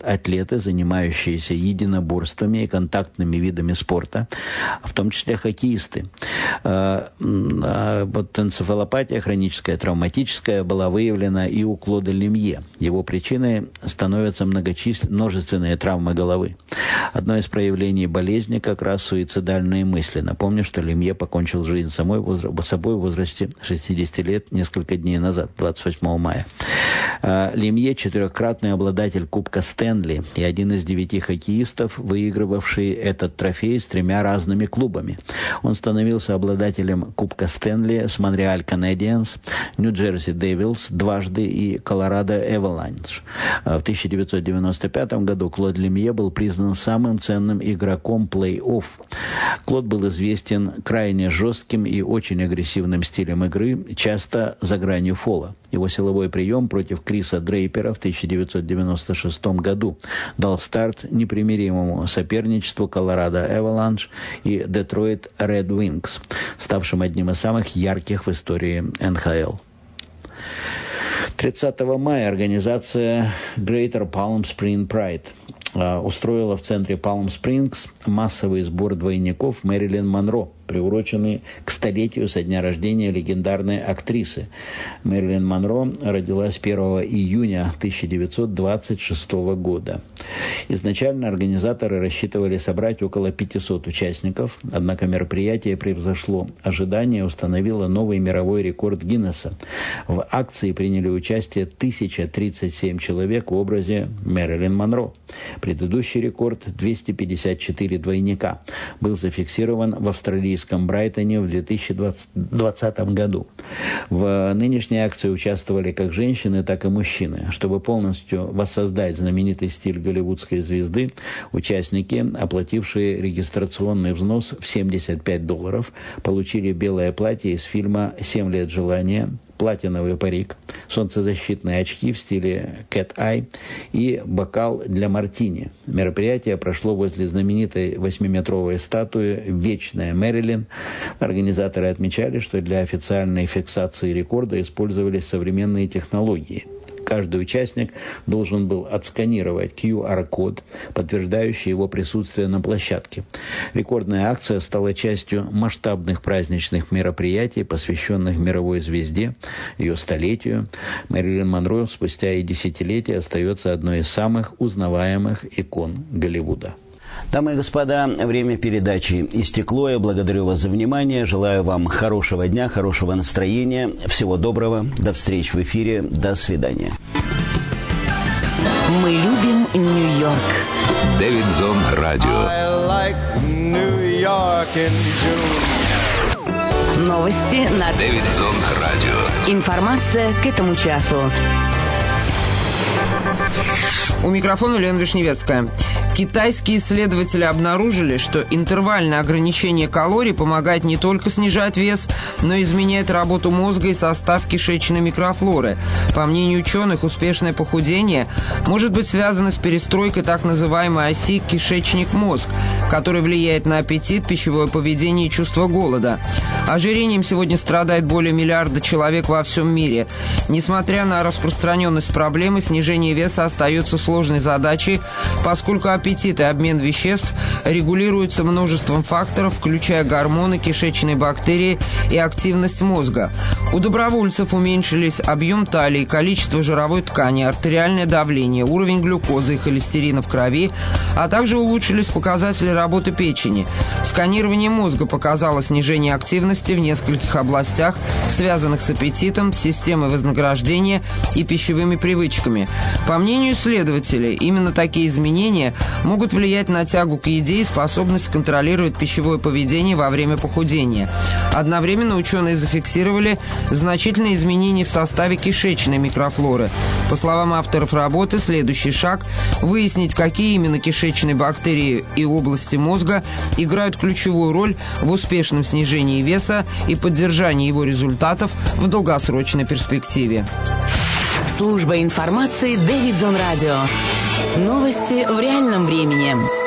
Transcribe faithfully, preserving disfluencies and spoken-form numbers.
приходят атлеты, занимающиеся единоборствами и контактными видами спорта, в том числе хоккеисты. Вот энцефалопатия хроническая, травматическая была выявлена и у Клода Лемье. Его причиной становятся многочисленные, множественные травмы головы. Одно из проявлений болезни как раз суицидальные мысли. Напомню, что Лемье покончил жизнь самой, собой в возрасте шестидесяти лет несколько дней назад, двадцать восьмого мая. Лемье – четырехкратный обладатель Кубка Стэнли и один из девяти хоккеистов, выигрывавший этот трофей с тремя разными клубами. Он становился обладателем Кубка Стэнли с Монреаль Канадиенс, Нью-Джерси Девилс дважды и Колорадо Эваланш. В тысяча девятьсот девяносто пятом году Клод Лемье был признан самым ценным игроком плей-офф. Клод был известен крайне жестким и очень агрессивным стилем игры, часто за гранью фола. Его силовой прием против Криса Дрейпера в тысяча девятьсот девяносто шестом году дал старт непримиримому соперничеству Колорадо Эваланш и Детройт Ред Вингс, ставшим одним из самых ярких в истории эн ха эл. тридцатого мая организация Greater Palm Springs Pride устроила в центре Палм-Спрингс массовый сбор двойников Мэрилин Монро, приуроченный к столетию со дня рождения легендарной актрисы. Мэрилин Монро родилась первого июня тысяча девятьсот двадцать шестого года. Изначально организаторы рассчитывали собрать около пятисот участников, однако мероприятие превзошло ожидания и установило новый мировой рекорд Гиннесса. В акции приняли участие тысяча тридцать семь человек в образе Мэрилин Монро. Предыдущий рекорд, двести пятьдесят четыре двойника, был зафиксирован в австралийском Брайтоне в две тысячи двадцатом году. В нынешней акции участвовали как женщины, так и мужчины. Чтобы полностью воссоздать знаменитый стиль голливудской звезды, участники, оплатившие регистрационный взнос в семьдесят пять долларов, получили белое платье из фильма «Семь лет желания», платиновый парик, солнцезащитные очки в стиле Cat Eye и бокал для мартини. Мероприятие прошло возле знаменитой восьмиметровой статуи «Вечная Мэрилин». Организаторы отмечали, что для официальной фиксации рекорда использовались современные технологии. Каждый участник должен был отсканировать ку ар код, подтверждающий его присутствие на площадке. Рекордная акция стала частью масштабных праздничных мероприятий, посвященных мировой звезде, ее столетию. Мэрилин Монро спустя и десятилетия остается одной из самых узнаваемых икон Голливуда. Дамы и господа, время передачи истекло. Я благодарю вас за внимание. Желаю вам хорошего дня, хорошего настроения. Всего доброго. До встречи в эфире. До свидания. Мы любим Нью-Йорк. Дэвидсон Радио. Новости на Дэвидсон Радио. Информация к этому часу. У микрофона Лена Вишневецкая. Китайские исследователи обнаружили, что интервальное ограничение калорий помогает не только снижать вес, но и изменяет работу мозга и состав кишечной микрофлоры. По мнению ученых, успешное похудение может быть связано с перестройкой так называемой оси кишечник-мозг, которая влияет на аппетит, пищевое поведение и чувство голода. Ожирением сегодня страдает более миллиарда человек во всем мире. Несмотря на распространенность проблемы, снижение веса остается сложной задачей, поскольку аппетит и обмен веществ регулируются множеством факторов, включая гормоны, кишечные бактерии и активность мозга. У добровольцев уменьшились объем талии, количество жировой ткани, артериальное давление, уровень глюкозы и холестерина в крови, а также улучшились показатели работы печени. Сканирование мозга показало снижение активности в нескольких областях, связанных с аппетитом, системой вознаграждения и пищевыми привычками. По мнению исследователей, именно такие изменения могут влиять на тягу к еде и способность контролировать пищевое поведение во время похудения. Одновременно ученые зафиксировали значительные изменения в составе кишечной микрофлоры. По словам авторов работы, следующий шаг – выяснить, какие именно кишечные бактерии и области мозга играют ключевую роль в успешном снижении веса и поддержании его результатов в долгосрочной перспективе. Служба информации Дэвидсон Радио. Новости в реальном времени.